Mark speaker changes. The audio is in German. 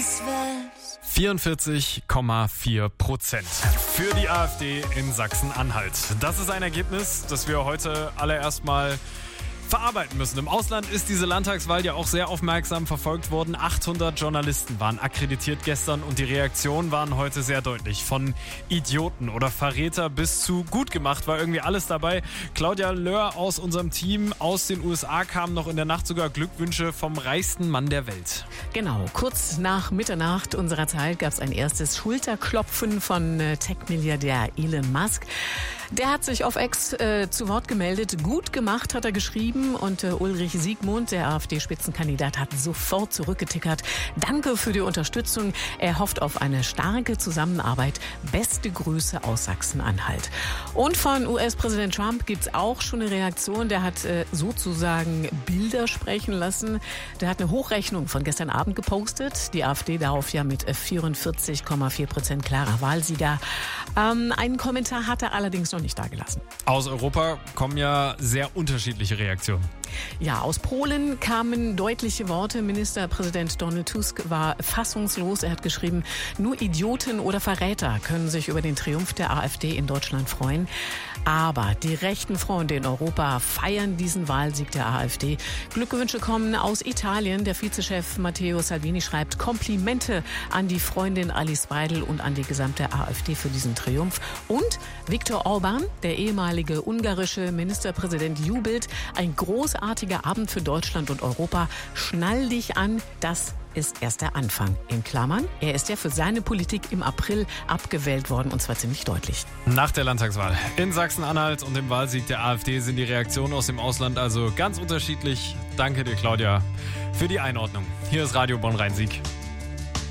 Speaker 1: was wär's?
Speaker 2: 44,4% für die AfD in Sachsen-Anhalt. Das ist ein Ergebnis, das wir heute alle erstmal verarbeiten müssen. Im Ausland ist diese Landtagswahl ja auch sehr aufmerksam verfolgt worden. 800 Journalisten waren akkreditiert gestern und die Reaktionen waren heute sehr deutlich. Von Idioten oder Verräter bis zu gut gemacht war irgendwie alles dabei. Claudia Löhr aus unserem Team aus den USA kamen noch in der Nacht sogar Glückwünsche vom reichsten Mann der Welt.
Speaker 3: Genau, kurz nach Mitternacht unserer Zeit gab es ein erstes Schulterklopfen von Tech-Milliardär Elon Musk. Der hat sich auf X zu Wort gemeldet. Gut gemacht, hat er geschrieben. Und Ulrich Siegmund, der AfD-Spitzenkandidat, hat sofort zurückgetickert. Danke für die Unterstützung. Er hofft auf eine starke Zusammenarbeit. Beste Grüße aus Sachsen-Anhalt. Und von US-Präsident Trump gibt es auch schon eine Reaktion. Der hat sozusagen Bilder sprechen lassen. Der hat eine Hochrechnung von gestern Abend gepostet. Die AfD darauf ja mit 44,4% klarer Wahlsieger. Einen Kommentar hat er allerdings noch nicht dagelassen.
Speaker 2: Aus Europa kommen ja sehr unterschiedliche Reaktionen.
Speaker 3: Ja, aus Polen kamen deutliche Worte. Ministerpräsident Donald Tusk war fassungslos. Er hat geschrieben, nur Idioten oder Verräter können sich über den Triumph der AfD in Deutschland freuen. Aber die rechten Freunde in Europa feiern diesen Wahlsieg der AfD. Glückwünsche kommen aus Italien. Der Vizechef Matteo Salvini schreibt Komplimente an die Freundin Alice Weidel und an die gesamte AfD für diesen Triumph. Und Viktor Orbán, der ehemalige ungarische Ministerpräsident, jubelt. Ein großartiger Abend für Deutschland und Europa. Schnall dich an, das ist erst der Anfang. In Klammern, er ist ja für seine Politik im April abgewählt worden und zwar ziemlich deutlich.
Speaker 2: Nach der Landtagswahl in Sachsen-Anhalt und dem Wahlsieg der AfD sind die Reaktionen aus dem Ausland also ganz unterschiedlich. Danke dir, Claudia, für die Einordnung. Hier ist Radio Bonn-Rhein-Sieg.